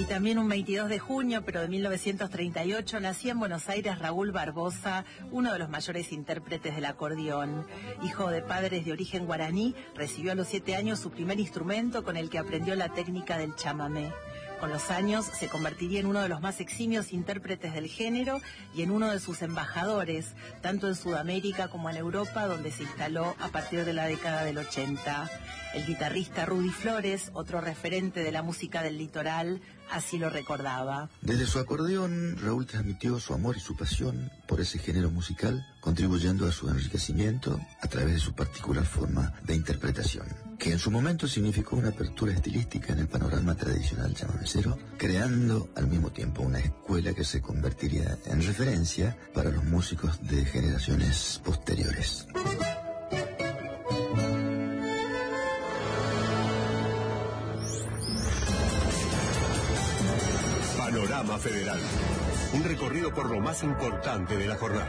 Y también un 22 de junio, pero de 1938, nacía en Buenos Aires Raúl Barbosa, uno de los mayores intérpretes del acordeón. Hijo de padres de origen guaraní, recibió a los 7 años su primer instrumento con el que aprendió la técnica del chamamé. Con los años se convertiría en uno de los más eximios intérpretes del género y en uno de sus embajadores, tanto en Sudamérica como en Europa, donde se instaló a partir de la década del 80. El guitarrista Rudy Flores, otro referente de la música del litoral, así lo recordaba. Desde su acordeón, Raúl transmitió su amor y su pasión por ese género musical, contribuyendo a su enriquecimiento a través de su particular forma de interpretación, que en su momento significó una apertura estilística en el panorama tradicional chamamecero, creando al mismo tiempo una escuela que se convertiría en referencia para los músicos de generaciones posteriores. Panorama Federal. Un recorrido por lo más importante de la jornada.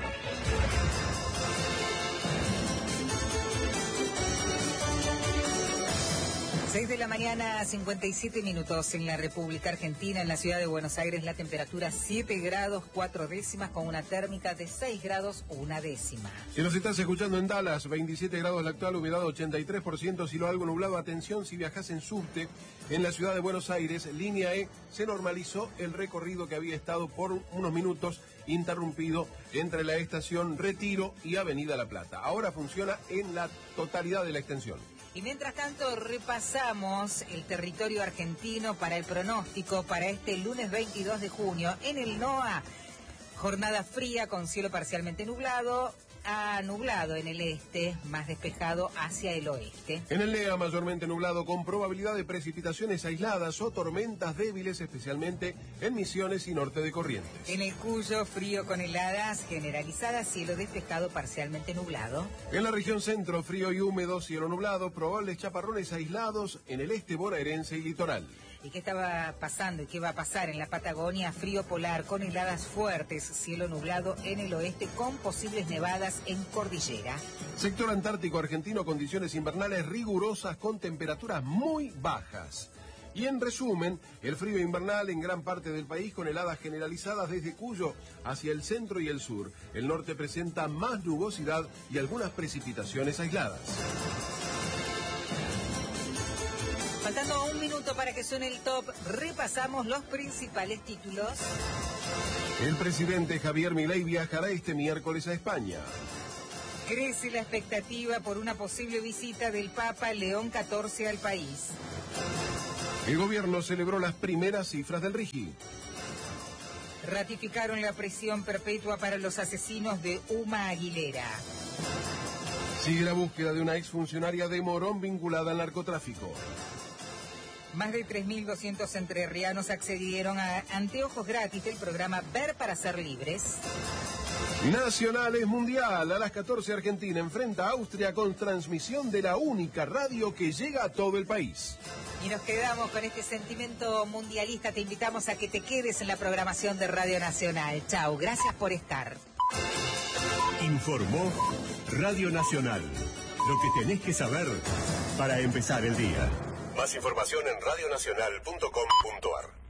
6 de la mañana, 57 minutos en la República Argentina, en la ciudad de Buenos Aires, la temperatura 7 grados 4 décimas con una térmica de 6 grados 1 décima. Si nos estás escuchando en Dallas, 27 grados la actual, humedad 83%, cielo algo nublado. Atención, si viajas en subte en la ciudad de Buenos Aires, línea E, se normalizó el recorrido que había estado por unos minutos interrumpido entre la estación Retiro y Avenida La Plata. Ahora funciona en la totalidad de la extensión. Y mientras tanto repasamos el territorio argentino para el pronóstico para este lunes 22 de junio. En el NOA, jornada fría con cielo parcialmente nublado, nublado en el este, más despejado hacia el oeste. En el NEA, mayormente nublado con probabilidad de precipitaciones aisladas o tormentas débiles, especialmente en Misiones y norte de Corrientes. En el Cuyo, frío con heladas generalizadas, cielo despejado parcialmente nublado. En la región centro, frío y húmedo, cielo nublado, probables chaparrones aislados en el este bonaerense y litoral. ¿Y qué estaba pasando y qué va a pasar en la Patagonia? Frío polar con heladas fuertes, cielo nublado en el oeste con posibles nevadas en cordillera. Sector antártico argentino, condiciones invernales rigurosas con temperaturas muy bajas. Y en resumen, el frío invernal en gran parte del país con heladas generalizadas desde Cuyo hacia el centro y el sur. El norte presenta más nubosidad y algunas precipitaciones aisladas. Faltando un minuto para que suene el top, repasamos los principales títulos. El presidente Javier Milei viajará este miércoles a España. Crece la expectativa por una posible visita del Papa León XIV al país. El gobierno celebró las primeras cifras del RIGI. Ratificaron la prisión perpetua para los asesinos de Uma Aguilera. Sigue la búsqueda de una exfuncionaria de Morón vinculada al narcotráfico. Más de 3.200 entrerrianos accedieron a anteojos gratis del programa Ver para Ser Libres. Nacionales Mundial, a las 14 Argentina enfrenta a Austria con transmisión de la única radio que llega a todo el país. Y nos quedamos con este sentimiento mundialista. Te invitamos a que te quedes en la programación de Radio Nacional. Chau, gracias por estar. Informó Radio Nacional. Lo que tenés que saber para empezar el día. Más información en radionacional.com.ar.